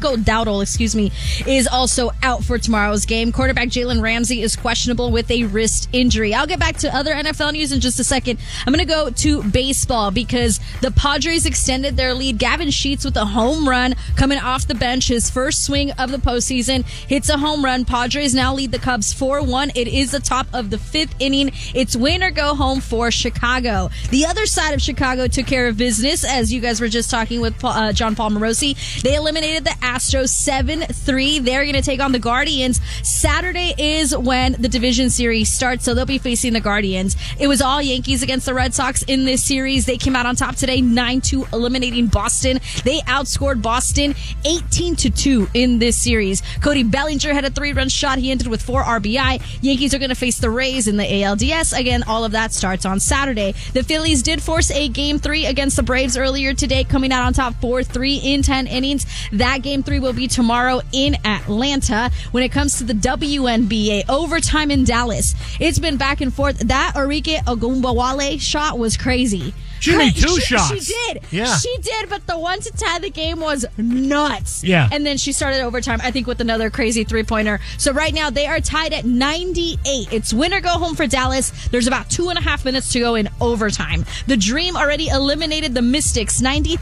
Dowdle, is also out for tomorrow's game. Quarterback Jalen Ramsey is questionable with a wrist injury. I'll get back to other NFL news in just a second. I'm going to go to baseball because the Padres extended their lead. Gavin Sheets with a home run coming off the bench. His first swing of the postseason hits a home run. Padres now lead the Cubs 4-1. It is the top of the fifth inning. It's win or go home for Chicago. The other side of Chicago took care of business, as you guys were just talking with John Paul Morosi. They eliminated the Astros 7-3. They're going to take on the Guardians. Saturday is when the division series starts, so they'll be facing the Guardians. It was all Yankees against the Red Sox in this series. They came out on top today, 9-2, eliminating Boston. They outscored Boston 18-2 in this series. Cody Bellinger had a 3-run shot. He ended with 4 RBI. Yankees are going to face the Rays in the ALDS. Again, all of that starts on Saturday. The Phillies did force a Game 3 against the Braves earlier today, coming out on top 4-3 in 10 innings. That Game 3 will be tomorrow in Atlanta. When it comes to the WNBA, overtime in Dallas, it's been back and forth. That Arike Ogunbowale shot was crazy. She made 2 shots. She did. Yeah. She did, but the one to tie the game was nuts. Yeah. And then she started overtime, I think, with another crazy 3-pointer. So right now, they are tied at 98. It's win or go home for Dallas. There's about 2.5 minutes to go in overtime. The Dream already eliminated the Mystics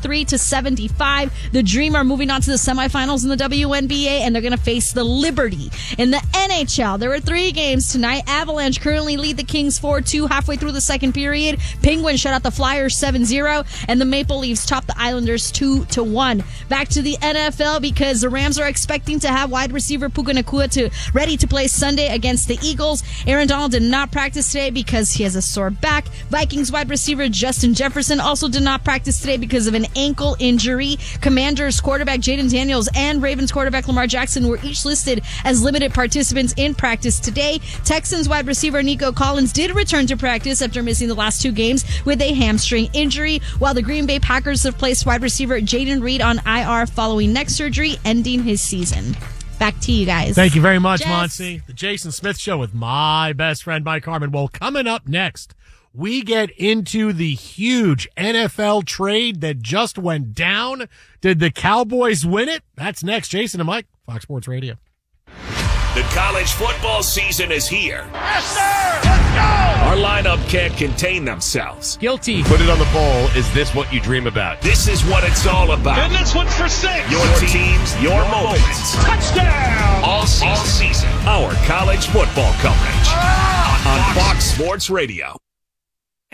93-75. The Dream are moving on to the semifinals in the WNBA, and they're going to face the Liberty. In the NHL, there were 3 games tonight. Avalanche currently lead the Kings 4-2 halfway through the second period. Penguins shut out the Flyers 7-0, and the Maple Leafs top the Islanders 2-1. Back to the NFL because the Rams are expecting to have wide receiver Puka Nacua ready to play Sunday against the Eagles. Aaron Donald did not practice today because he has a sore back. Vikings wide receiver Justin Jefferson also did not practice today because of an ankle injury. Commanders quarterback Jaden Daniels and Ravens quarterback Lamar Jackson were each listed as limited participants in practice today. Texans wide receiver Nico Collins did return to practice after missing the last 2 games with a hamstring injury, while the Green Bay Packers have placed wide receiver Jaden Reed on IR following neck surgery, ending his season. Back to you guys. Thank you very much, Monty. The Jason Smith Show with my best friend Mike Harmon. Well, coming up next, we get into the huge NFL trade that just went down. Did the Cowboys win it? That's next. Jason and Mike, Fox Sports Radio. The college football season is here. Yes, sir! Let's go! Our lineup can't contain themselves. Guilty. Put it on the bowl. Is this what you dream about? This is what it's all about. And this one's for 6. Your teams, your moments. Touchdown! All season. Our college football coverage on Fox Sports Radio.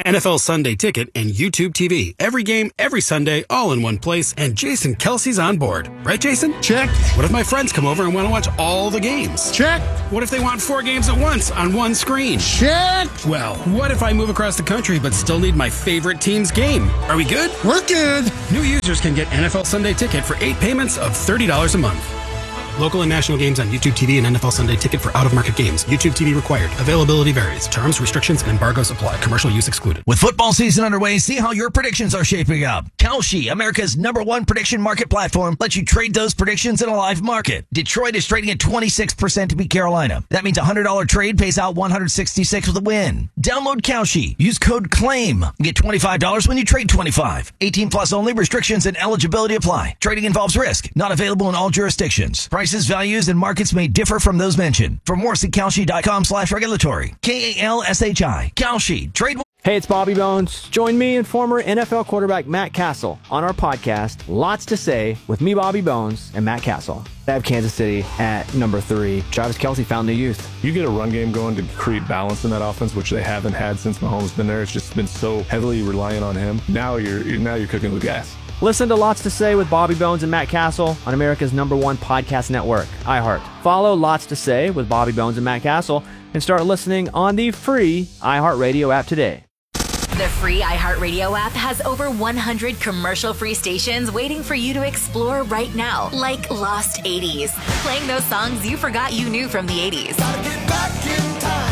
NFL Sunday Ticket, and YouTube TV. Every game, every Sunday, all in one place, and Jason Kelsey's on board. Right, Jason? Check. What if my friends come over and want to watch all the games? Check. What if they want 4 games at once on one screen? Check. Well, what if I move across the country but still need my favorite team's game? Are we good? We're good. New users can get NFL Sunday Ticket for 8 payments of $30 a month. Local and national games on YouTube TV and NFL Sunday Ticket for out-of-market games. YouTube TV required. Availability varies. Terms, restrictions, and embargoes apply. Commercial use excluded. With football season underway, see how your predictions are shaping up. Kalshi, America's #1 prediction market platform, lets you trade those predictions in a live market. Detroit is trading at 26% to beat Carolina. That means a $100 trade pays out $166 with a win. Download Kalshi. Use code CLAIM. Get $25 when you trade 25. 18 plus only. Restrictions and eligibility apply. Trading involves risk. Not available in all jurisdictions. Prices, values, and markets may differ from those mentioned. For more, see Kalshi.com/regulatory. KALSHI. Kalshi. Trade. Hey, it's Bobby Bones. Join me and former NFL quarterback Matt Castle on our podcast, Lots to Say, with me, Bobby Bones, and Matt Castle. I have Kansas City at number 3. Travis Kelce found new youth. You get a run game going to create balance in that offense, which they haven't had since Mahomes been there. It's just been so heavily reliant on him. Now you're cooking with gas. Listen to Lots to Say with Bobby Bones and Matt Castle on America's #1 podcast network, iHeart. Follow Lots to Say with Bobby Bones and Matt Castle and start listening on the free iHeartRadio app today. The free iHeartRadio app has over 100 commercial-free stations waiting for you to explore right now, like Lost 80s, playing those songs you forgot you knew from the 80s. Gotta get back in time.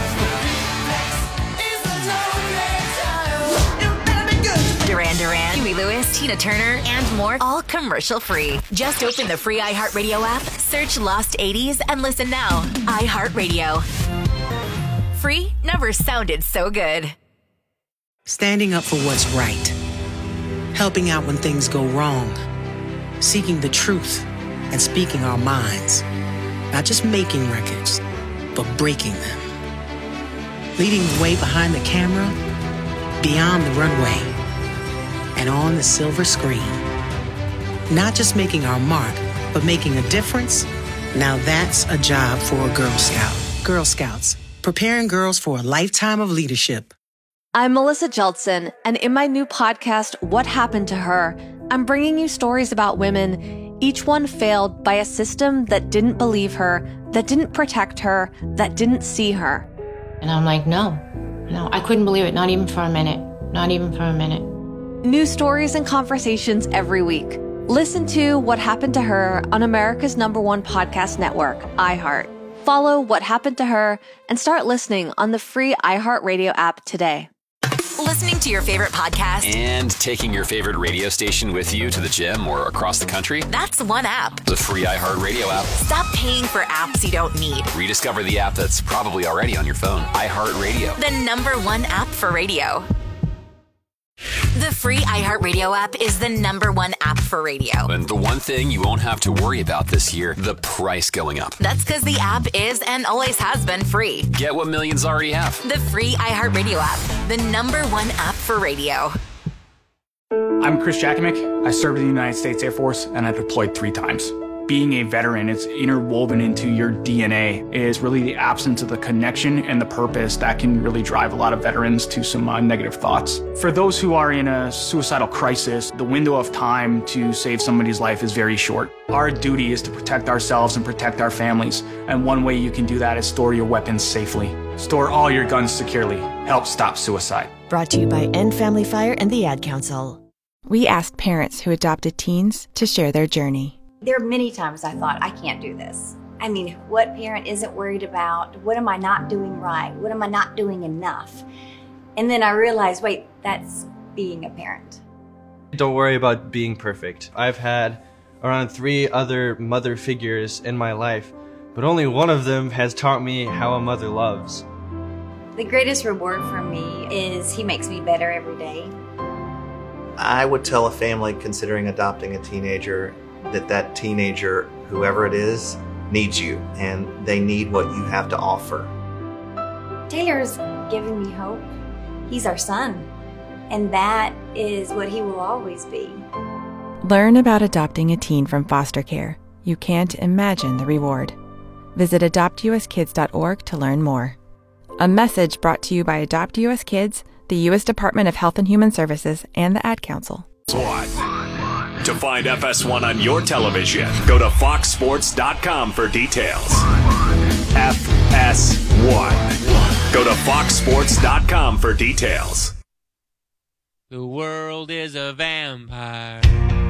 Duran Duran, Huey Lewis, Tina Turner, and more, all commercial-free. Just open the free iHeartRadio app, search Lost 80s, and listen now. iHeartRadio. Free never sounded so good. Standing up for what's right. Helping out when things go wrong. Seeking the truth and speaking our minds. Not just making records, but breaking them. Leading the way behind the camera, beyond the runway, and on the silver screen. Not just making our mark, but making a difference. Now that's a job for a Girl Scout. Girl Scouts, preparing girls for a lifetime of leadership. I'm Melissa Jeltsin, and in my new podcast, What Happened to Her, I'm bringing you stories about women, each one failed by a system that didn't believe her, that didn't protect her, that didn't see her. And I'm like, no, I couldn't believe it, not even for a minute, not even for a minute. New stories and conversations every week. Listen to What Happened to Her on America's #1 podcast network, iHeart. Follow What Happened to Her and start listening on the free iHeartRadio app today. Listening to your favorite podcast and taking your favorite radio station with you to the gym or across the country? That's one app. The free iHeartRadio app. Stop paying for apps you don't need. Rediscover the app that's probably already on your phone. iHeartRadio. The #1 app for radio. The free iHeartRadio app is the #1 app for radio. And the one thing you won't have to worry about this year, the price going up. That's because the app is and always has been free. Get what millions already have. The free iHeartRadio app, the #1 app for radio. I'm Chris Jakimick. I served in the United States Air Force and I deployed 3 times. Being a veteran, it's interwoven into your DNA. It is really the absence of the connection and the purpose that can really drive a lot of veterans to some negative thoughts. For those who are in a suicidal crisis, the window of time to save somebody's life is very short. Our duty is to protect ourselves and protect our families. And one way you can do that is store your weapons safely. Store all your guns securely. Help stop suicide. Brought to you by End Family Fire and the Ad Council. We asked parents who adopted teens to share their journey. There are many times I thought, I can't do this. I mean, what parent isn't worried about? What am I not doing right? What am I not doing enough? And then I realized, wait, that's being a parent. Don't worry about being perfect. I've had around 3 other mother figures in my life, but only one of them has taught me how a mother loves. The greatest reward for me is he makes me better every day. I would tell a family considering adopting a teenager that teenager, whoever it is, needs you, and they need what you have to offer. Taylor's giving me hope. He's our son, and that is what he will always be. Learn about adopting a teen from foster care. You can't imagine the reward. Visit adoptuskids.org to learn more. A message brought to you by Adopt US Kids, the U.S. Department of Health and Human Services, and the Ad Council. To find FS1 on your television, go to foxsports.com for details. FS1. Go to foxsports.com for details. The world is a vampire.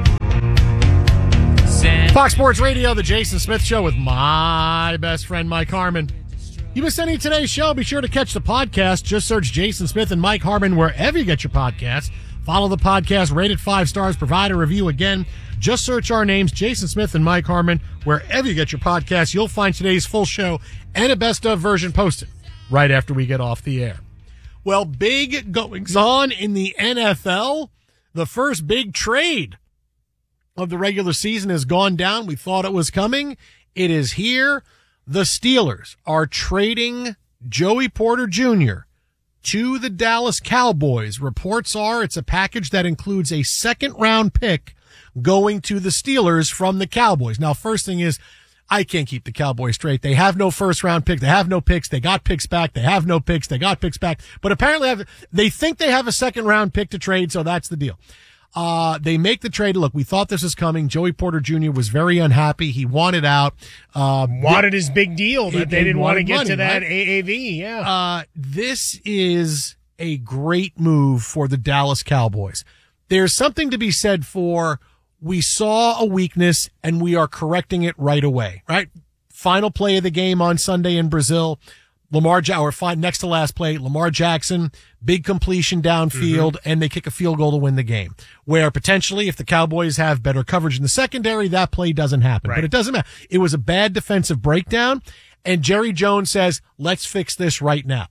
Fox Sports Radio, the Jason Smith Show with my best friend, Mike Harmon. You missed any of today's show? Be sure to catch the podcast. Just search Jason Smith and Mike Harmon wherever you get your podcasts. Follow the podcast, rate it 5 stars, provide a review. Again, just search our names, Jason Smith and Mike Harmon, wherever you get your podcasts. You'll find today's full show and a best-of version posted right after we get off the air. Well, big goings-on in the NFL. The first big trade of the regular season has gone down. We thought it was coming. It is here. The Steelers are trading Joey Porter Jr. to the Dallas Cowboys. Reports are it's a package that includes a second-round pick going to the Steelers from the Cowboys. Now, first thing is, I can't keep the Cowboys straight. They have no first-round pick. They have no picks. They got picks back. They have no picks. They got picks back. But apparently they think they have a second-round pick to trade, so that's the deal. They make the trade. Look, we thought this was coming. Joey Porter Jr. was very unhappy. He wanted out. Wanted his big deal that they didn't want to get money, to that right? AAV. Yeah. This is a great move for the Dallas Cowboys. There's something to be said for we saw a weakness and we are correcting it right away, right? Final play of the game on Sunday in Brazil. Next to last play, Lamar Jackson, big completion downfield, and they kick a field goal to win the game. Where potentially, if the Cowboys have better coverage in the secondary, that play doesn't happen. Right. But it doesn't matter. It was a bad defensive breakdown, and Jerry Jones says, let's fix this right now.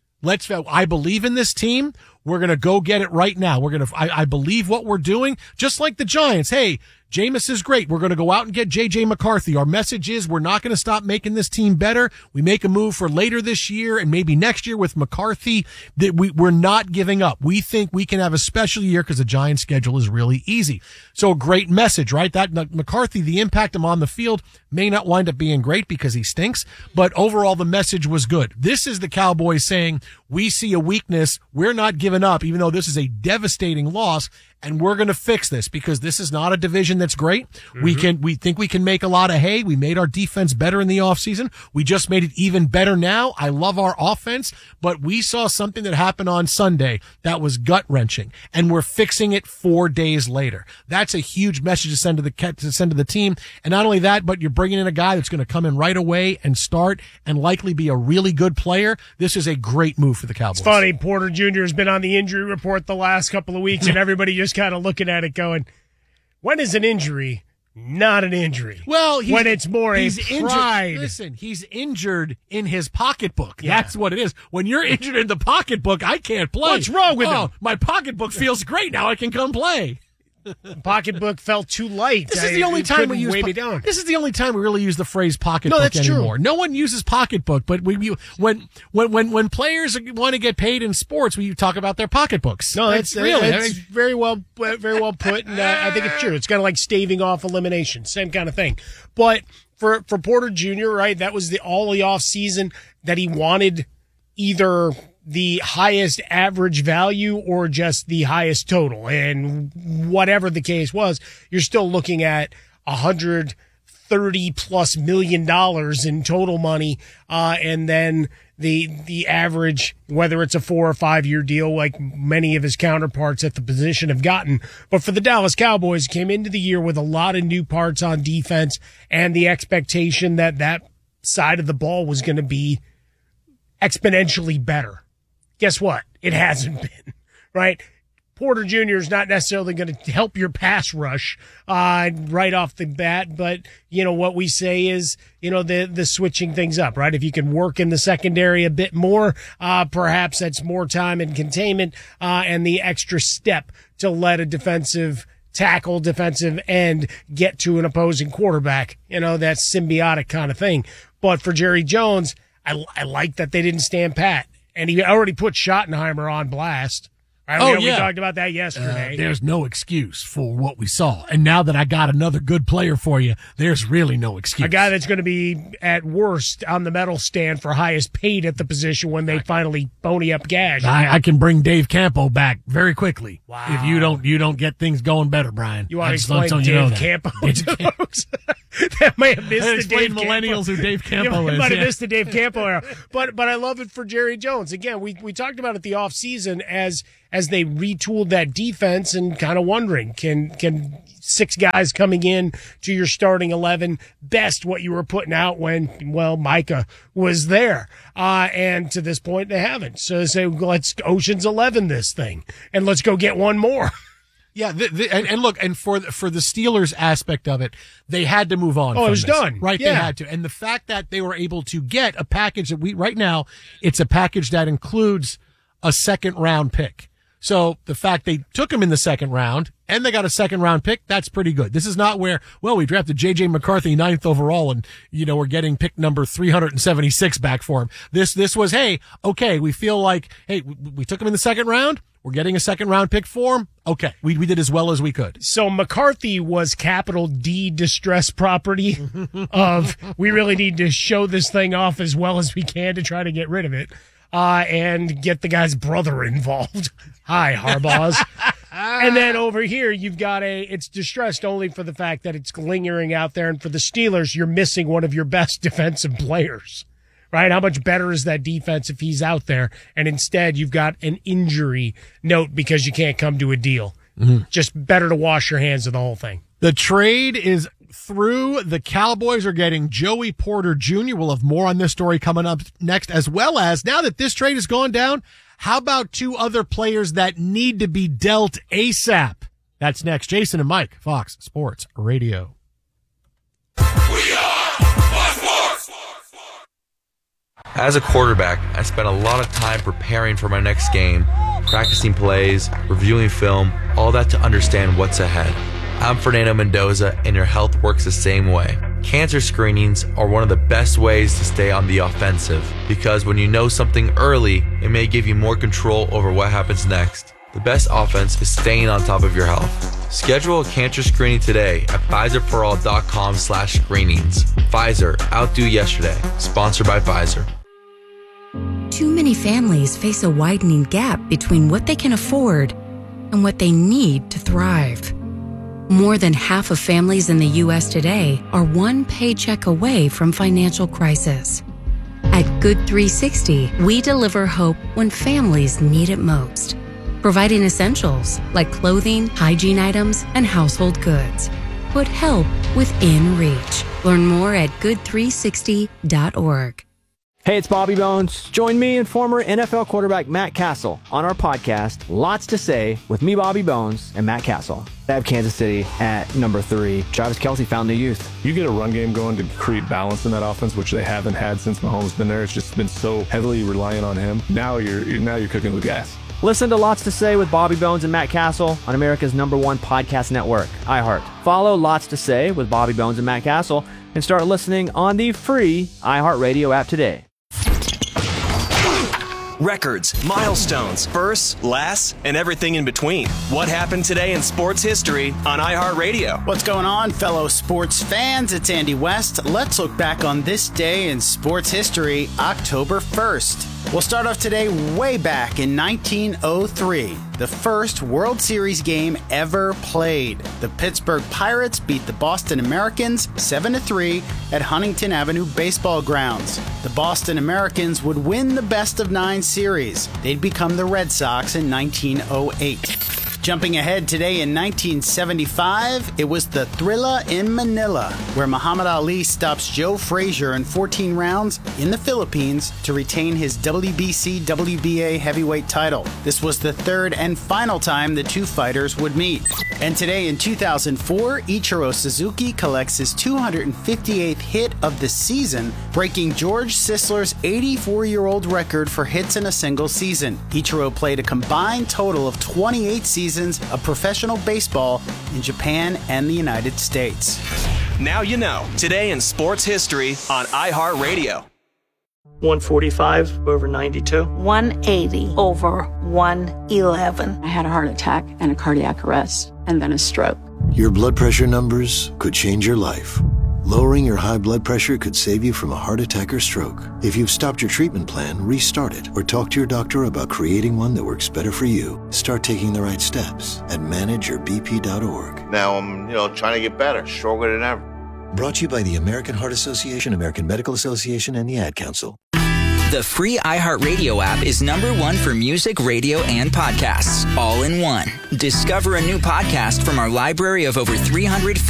I believe in this team. We're going to go get it right now. I believe what we're doing, just like the Giants. Hey, Jameis is great. We're going to go out and get J.J. McCarthy. Our message is we're not going to stop making this team better. We make a move for later this year and maybe next year with McCarthy. That we're not giving up. We think we can have a special year because the Giants' schedule is really easy. So a great message, right? That McCarthy, the impact him on the field may not wind up being great because he stinks, but overall the message was good. This is the Cowboys saying we see a weakness. We're not giving up, even though this is a devastating loss. And we're going to fix this because this is not a division that's great. Mm-hmm. We think we can make a lot of hay. We made our defense better in the offseason. We just made it even better now. I love our offense, but we saw something that happened on Sunday that was gut wrenching, and we're fixing it 4 days later. That's a huge message to send to the team. And not only that, but you're bringing in a guy that's going to come in right away and start and likely be a really good player. This is a great move for the Cowboys. It's funny. Porter Jr. has been on the injury report the last couple of weeks, and everybody just kind of looking at it going, when is an injury not an injury? Well, when it's more a pride. Injured. Listen, he's injured in his pocketbook. Yeah. That's what it is. When you're injured in the pocketbook, I can't play. What's wrong with him? My pocketbook feels great now. I can come play. Pocketbook felt too light. This is the only time we use. This is the only time we really use the phrase pocketbook anymore. True. No one uses pocketbook, but when players want to get paid in sports, we talk about their pocketbooks. No, that's very well put, and I think it's true. It's kind of like staving off elimination, same kind of thing. But for Porter Jr., right, that was all the off season that he wanted either the highest average value or just the highest total. And whatever the case was, you're still looking at $130+ million in total money. And then the average, whether it's a 4 or 5 year deal, like many of his counterparts at the position have gotten. But for the Dallas Cowboys, came into the year with a lot of new parts on defense and the expectation that side of the ball was going to be exponentially better. Guess what? It hasn't been, right? Porter Jr. is not necessarily going to help your pass rush right off the bat, but what we say is the switching things up, right? If you can work in the secondary a bit more, perhaps that's more time in containment and the extra step to let a defensive end get to an opposing quarterback. That symbiotic kind of thing. But for Jerry Jones, I like that they didn't stand pat. And he already put Schottenheimer on blast. Right? We talked about that yesterday. There's no excuse for what we saw. And now that I got another good player for you, there's really no excuse. A guy that's going to be, at worst, on the medal stand for highest paid at the position when they finally pony up cash. I can bring Dave Campo back very quickly. Wow. If you don't get things going better, Brian. You want to explain Dave Campo to folks? That may have missed the Dave millennials Campo. Who Dave Campo is. Might have missed the Dave Campo era. But I love it for Jerry Jones. Again, we talked about it the offseason as they retooled that defense and kind of wondering, can 6 guys coming in to your starting 11 best what you were putting out when, Micah was there? And to this point, they haven't. So they say, let's Ocean's 11 this thing, and let's go get one more. Yeah, and look, and for the Steelers aspect of it, they had to move on. Oh, it was done. Right, yeah. They had to. And the fact that they were able to get a package that right now, it's a package that includes a 2nd-round pick. So the fact they took him in the 2nd round and they got a 2nd-round pick, that's pretty good. This is not where, we drafted J.J. McCarthy 9th overall and, we're getting pick number 376 back for him. This was, we feel like, we took him in the 2nd round. We're getting a 2nd-round pick for him. Okay, we did as well as we could. So McCarthy was capital D distress property of, we really need to show this thing off as well as we can to try to get rid of it. And get the guy's brother involved. Hi, Harbaugh's. And then over here, you've got it's distressed only for the fact that it's lingering out there. And for the Steelers, you're missing one of your best defensive players, right? How much better is that defense if he's out there? And instead, you've got an injury note because you can't come to a deal. Mm-hmm. Just better to wash your hands of the whole thing. The trade is through. The Cowboys are getting Joey Porter Jr. We'll have more on this story coming up next, as well as, now that this trade has gone down, how about 2 other players that need to be dealt ASAP? That's next. Jason and Mike, Fox Sports Radio. As a quarterback, I spent a lot of time preparing for my next game, practicing plays, reviewing film, all that to understand what's ahead. I'm Fernando Mendoza, and your health works the same way. Cancer screenings are one of the best ways to stay on the offensive, because when you know something early, it may give you more control over what happens next. The best offense is staying on top of your health. Schedule a cancer screening today at PfizerForAll.com/screenings. Pfizer, outdo yesterday. Sponsored by Pfizer. Too many families face a widening gap between what they can afford and what they need to thrive. More than half of families in the U.S. today are one paycheck away from financial crisis. At Good 360, we deliver hope when families need it most, providing essentials like clothing, hygiene items, and household goods. Put help within reach. Learn more at good360.org. Hey, it's Bobby Bones. Join me and former NFL quarterback Matt Castle on our podcast, Lots to Say, with me, Bobby Bones, and Matt Castle. They have Kansas City at number 3. Travis Kelce found the youth. You get a run game going to create balance in that offense, which they haven't had since Mahomes been there. It's just been so heavily reliant on him. Now you're cooking with gas. Listen to Lots to Say with Bobby Bones and Matt Castle on America's #1 podcast network, iHeart. Follow Lots to Say with Bobby Bones and Matt Castle and start listening on the free iHeartRadio app today. Records, milestones, firsts, lasts, and everything in between. What happened today in sports history on iHeartRadio? What's going on, fellow sports fans? It's Andy West. Let's look back on this day in sports history, October 1st. We'll start off today way back in 1903, the first World Series game ever played. The Pittsburgh Pirates beat the Boston Americans 7-3 at Huntington Avenue Baseball Grounds. The Boston Americans would win the best-of-9 series. They'd become the Red Sox in 1908. Jumping ahead today in 1975, it was the Thrilla in Manila, where Muhammad Ali stops Joe Frazier in 14 rounds in the Philippines to retain his WBC-WBA heavyweight title. This was the third and final time the two fighters would meet. And today in 2004, Ichiro Suzuki collects his 258th hit of the season, breaking George Sisler's 84-year-old record for hits in a single season. Ichiro played a combined total of 28 seasons of professional baseball in Japan and the United States. Now you know, today in sports history on iHeartRadio. 145 over 92. 180 over 111. I had a heart attack and a cardiac arrest and then a stroke. Your blood pressure numbers could change your life. Lowering your high blood pressure could save you from a heart attack or stroke. If you've stopped your treatment plan, restart it or talk to your doctor about creating one that works better for you. Start taking the right steps at manageyourbp.org. Now I'm, trying to get better, stronger than ever. Brought to you by the American Heart Association, American Medical Association, and the Ad Council. The free iHeartRadio app is #1 for music, radio, and podcasts, all in one. Discover a new podcast from our library of over 300